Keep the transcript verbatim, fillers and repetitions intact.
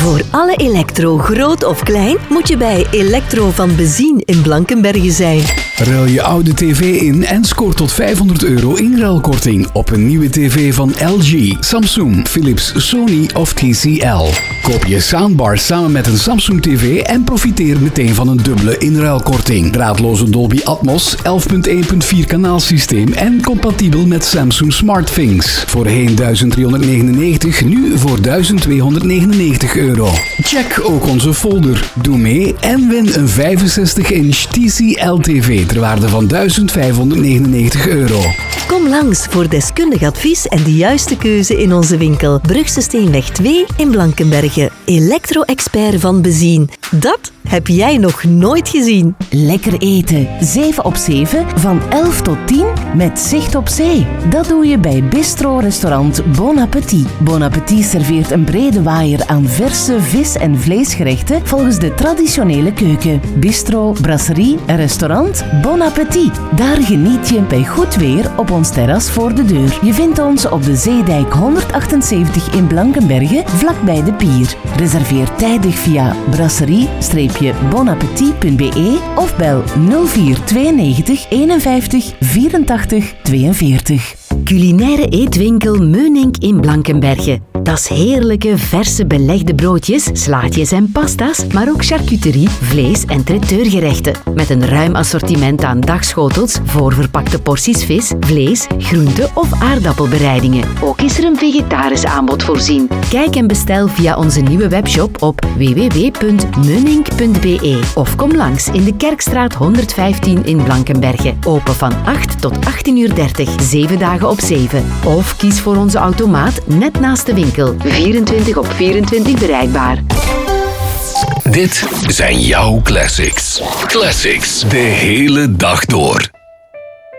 Voor alle elektro, groot of klein, moet je bij Elektro van Bezien in Blankenberge zijn. Ruil je oude tv in en scoor tot vijfhonderd euro inruilkorting op een nieuwe tv van L G, Samsung, Philips, Sony of T C L. Koop je soundbar samen met een Samsung tv en profiteer meteen van een dubbele inruilkorting. Draadloze Dolby Atmos, elf punt één punt vier kanaalsysteem en compatibel met Samsung SmartThings. Voorheen duizend driehonderdnegenennegentig, nu voor duizend tweehonderdnegenennegentig euro. Check ook onze folder. Doe mee en win een vijfenzestig inch T C L tv ter waarde van duizend vijfhonderdnegenennegentig euro. Kom langs voor deskundig advies en de juiste keuze in onze winkel. Brugse Steenweg twee in Blankenberge. Elektro-expert van Bezien. Dat heb jij nog nooit gezien. Lekker eten. zeven op zeven van elf tot tien met zicht op zee. Dat doe je bij Bistro-restaurant Bon Appétit. Bon Appétit serveert een brede waaier aan verse vis- en vleesgerechten volgens de traditionele keuken. Bistro, brasserie en restaurant Bon Appétit. Daar geniet je bij goed weer op ons terras voor de deur. Je vindt ons op de Zeedijk honderdachtenzeventig in Blankenberge, vlakbij de pier. Reserveer tijdig via brasserie-bonappetit punt b e of bel nul vier tweeënnegentig eenenvijftig vierentachtig tweeënveertig. Culinaire eetwinkel Meunink in Blankenberge. Dat is heerlijke, verse belegde broodjes, slaatjes en pasta's, maar ook charcuterie, vlees- en traiteurgerechten. Met een ruim assortiment aan dagschotels, voorverpakte porties vis, vlees, groente- of aardappelbereidingen. Ook is er een vegetarisch aanbod voorzien. Kijk en bestel via onze nieuwe webshop op w w w punt meunink punt b e of kom langs in de Kerkstraat honderdvijftien in Blankenberge. Open van acht tot achttien uur dertig, zeven dagen op zeven. Of kies voor onze automaat net naast de winkel. vierentwintig op vierentwintig bereikbaar. Dit zijn jouw classics. Classics de hele dag door.